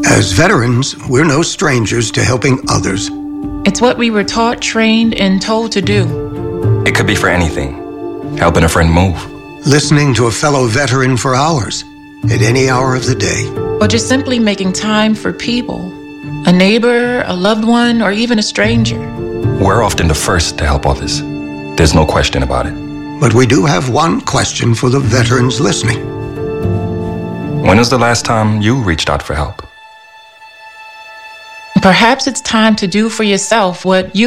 As veterans, we're no strangers to helping others. It's what we were taught, trained, and told to do. It could be for anything. Helping a friend move. Listening to a fellow veteran for hours, at any hour of the day. Or just simply making time for people. A neighbor, a loved one, or even a stranger. We're often the first to help others. There's no question about it. But we do have one question for the veterans listening. When was the last time you reached out for help? Perhaps it's time to do for yourself what you